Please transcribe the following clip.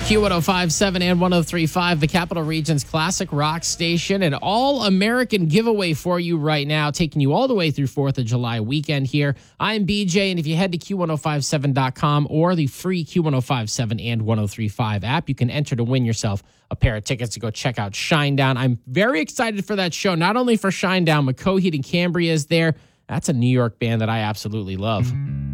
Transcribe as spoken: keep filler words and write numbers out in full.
Q one oh five point seven and one oh three point five, the Capital Region's classic rock station. An all-American giveaway for you right now, taking you all the way through fourth of July weekend here. I'm B J, and if you head to Q one oh five seven dot com or the free Q one oh five seven and one oh three point five app, you can enter to win yourself a pair of tickets to go check out Shinedown. I'm very excited for that show, not only for Shinedown, but Coheed and Cambria is there. That's a New York band that I absolutely love.